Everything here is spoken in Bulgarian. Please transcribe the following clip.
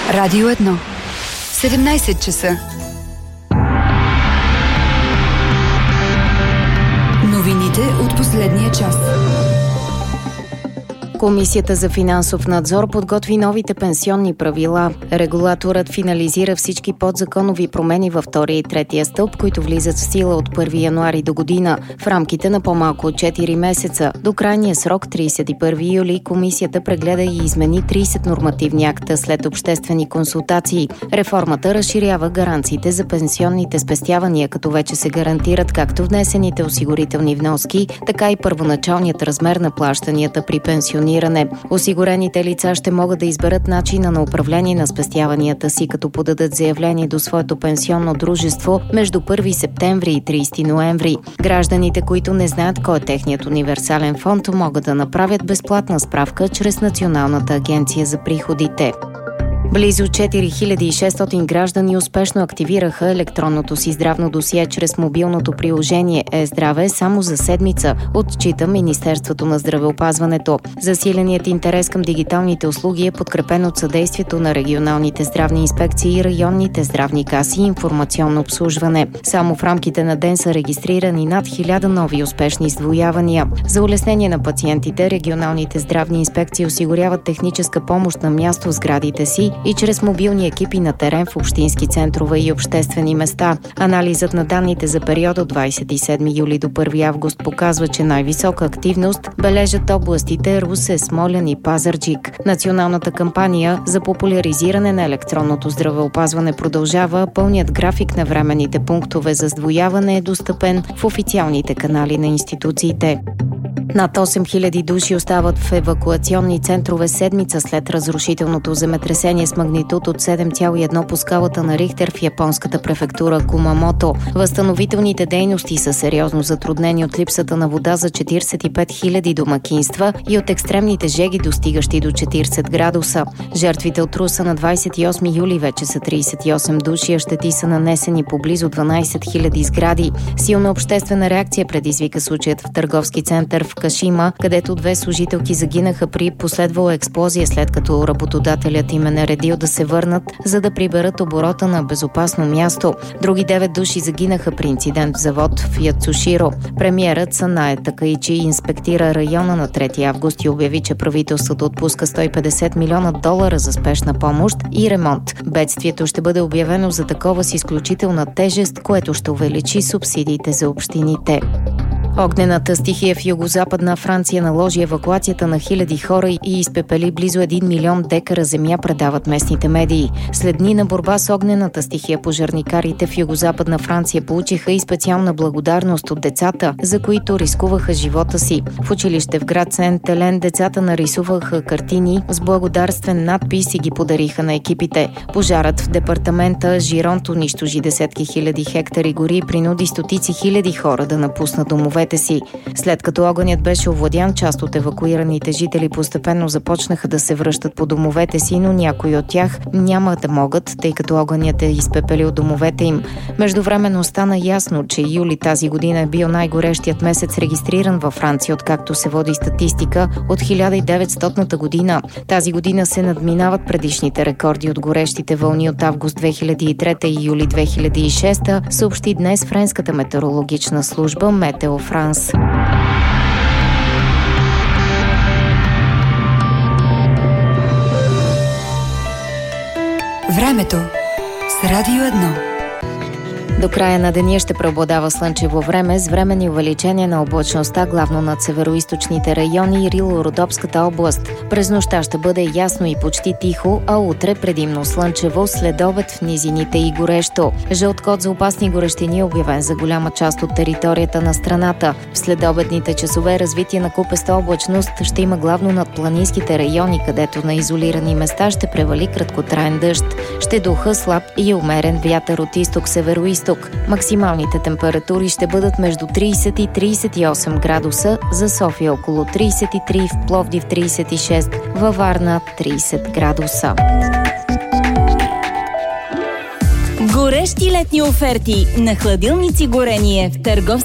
Радио 1. 17 часа. Новините от последния час. Комисията за финансов надзор подготви новите пенсионни правила. Регулаторът финализира всички подзаконови промени във втория и третия стълб, които влизат в сила от 1 януари до година. В рамките на по-малко от 4 месеца. До крайния срок, 31 юли, комисията прегледа и измени 30 нормативни акта след обществени консултации. Реформата разширява гаранциите за пенсионните спестявания, като вече се гарантират както внесените осигурителни вноски, така и първоначалният размер на плащанията при пенсиониране. Осигурените лица ще могат да изберат начина на управление на спестяванията си, като подадат заявление до своето пенсионно дружество между 1 септември и 30 ноември. Гражданите, които не знаят кой е техният универсален фонд, могат да направят безплатна справка чрез Националната агенция за приходите. Близо 4600 граждани успешно активираха електронното си здравно досие чрез мобилното приложение Е-здраве само за седмица, отчита Министерството на здравеопазването. Засиленият интерес към дигиталните услуги е подкрепен от съдействието на регионалните здравни инспекции и районните здравни каси и информационно обслужване. Само в рамките на ден са регистрирани над 1000 нови успешни сдвоявания. За улеснение на пациентите, регионалните здравни инспекции осигуряват техническа помощ на място в сградите си и чрез мобилни екипи на терен в общински центрове и обществени места. Анализът на данните за периода от 27 юли до 1 август показва, че най-висока активност бележат областите Русе, Смолян и Пазарджик. Националната кампания за популяризиране на електронното здравеопазване продължава. Пълният график на временните пунктове за сдвояване е достъпен в официалните канали на институциите. Над 8000 души остават в евакуационни центрове седмица след разрушителното земетресение с магнитуд от 7,1 по скалата на Рихтер в японската префектура Кумамото. Възстановителните дейности са сериозно затруднени от липсата на вода за 45 000 домакинства и от екстремните жеги, достигащи до 40 градуса. Жертвите от Руса на 28 юли вече са 38 души, а щети са нанесени по близо 12 000 сгради. Силна обществена реакция предизвика случаят в търговски център в Кашима, където 2 служителки загинаха при последвала експлозия, след като работодателят им е наредил да се върнат, за да приберат оборота на безопасно място. Други 9 души загинаха при инцидент в завод в Яцуширо. Премиерът Санае Такаичи инспектира района на 3 август и обяви, че правителството отпуска $150 милиона за спешна помощ и ремонт. Бедствието ще бъде обявено за такова с изключителна тежест, което ще увеличи субсидиите за общините. Огнената стихия в югозападна Франция наложи евакуацията на хиляди хора и изпепели близо 1 милион декара земя, предават местните медии. След дни на борба с огнената стихия, пожарникарите в югозападна Франция получиха и специална благодарност от децата, за които рискуваха живота си. В училище в град Сен-Телен децата нарисуваха картини с благодарствен надпис и ги подариха на екипите. Пожарът в департамента Жиронт унищожи десетки хиляди хектари гори и принуди стотици хиляди хора да напуснат домовете си. След като огънят беше овладян, част от евакуираните жители постепенно започнаха да се връщат по домовете си, но някои от тях няма да могат, тъй като огънят е изпепелил домовете им. Междувременно стана ясно, че юли тази година е бил най-горещият месец регистриран във Франция, откакто се води статистика от 1900 година. Тази година се надминават предишните рекорди от горещите вълни от август 2003 и юли 2006, съобщи днес френската метеорологична служба Метео Франс. Времето с Радио 1. До края на деня ще преобладава слънчево време с временни увеличения на облачността, главно над североизточните райони и Рило-Родопската област. През нощта ще бъде ясно и почти тихо, а утре предимно слънчево, след обед в низините и горещо. Жълт код за опасни горещини е обявен за голяма част от територията на страната. В следобедните часове развитие на купеста облачност ще има главно над планинските райони, където на изолирани места ще превали краткотраен дъжд. Ще духа слаб и умерен вятър от изток-североизток. Максималните температури ще бъдат между 30 и 38 градуса, за София около 33, в Пловдив 36, във Варна 30 градуса. Горещи летни оферти на хладилници Горение в търговски